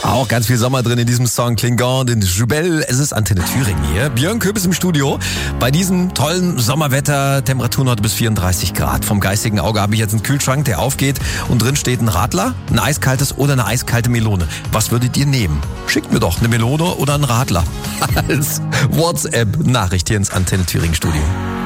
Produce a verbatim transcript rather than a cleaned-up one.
Auch ganz viel Sommer drin in diesem Song Klingon, den Jubel. Es ist Antenne Thüringen hier. Björn Köbis im Studio. Bei diesem tollen Sommerwetter, Temperaturen heute bis vierunddreißig Grad. Vom geistigen Auge habe ich jetzt einen Kühlschrank, der aufgeht und drin steht ein Radler, ein eiskaltes oder eine eiskalte Melone. Was würdet ihr nehmen? Schickt mir doch eine Melone oder einen Radler als WhatsApp-Nachricht hier ins Antenne Thüringen Studio.